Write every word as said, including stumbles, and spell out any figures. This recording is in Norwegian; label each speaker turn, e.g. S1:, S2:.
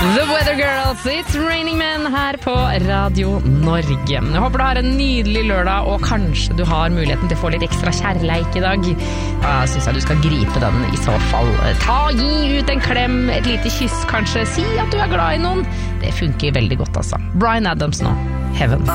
S1: The Weather Girls, It's Raining Men her på Radio Norge. Jeg håper du har en nydelig lørdag, og kanskje du har muligheten til å få litt ekstra kjærleik i dag. Da synes jeg du skal gripe den i så fall. Ta, gi ut en klem, et lite kyss kanskje. Si at du er glad i noen. Det funker veldig godt altså. Bryan Adams nå, Heaven.